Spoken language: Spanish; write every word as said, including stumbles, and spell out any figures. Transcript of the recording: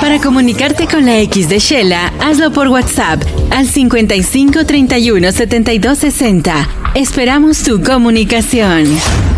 Para comunicarte con la X de Shela, hazlo por WhatsApp al cincuenta y cinco, treinta y uno, setenta y dos, sesenta. Esperamos tu comunicación.